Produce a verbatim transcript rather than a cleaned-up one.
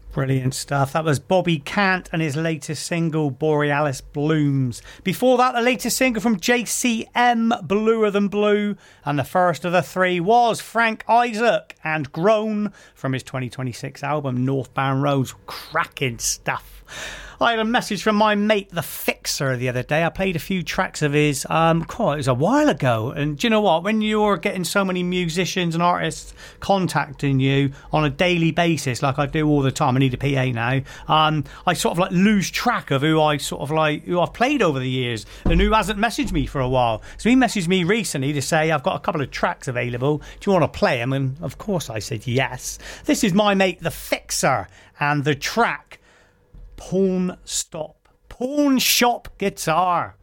Brilliant stuff. That was Bobby Cant and his latest single, Borealis Blooms. Before that, the latest single from J C M, Bluer Than Blue. And the first of the three was Frank Isaac and Grown from his twenty twenty-six album, Northbound Roads. Cracking stuff. I had a message from my mate, The Fixer, the other day. I played a few tracks of his, um, God, it was a while ago. And do you know what? When you're getting so many musicians and artists contacting you on a daily basis, like I do all the time, I need a P A now, um, I sort of like lose track of who I sort of like, who I've played over the years and who hasn't messaged me for a while. So he messaged me recently to say, I've got a couple of tracks available. Do you want to play them? And of course I said yes. This is my mate, The Fixer, and the track Pawn Stop. Pawn Shop Guitar.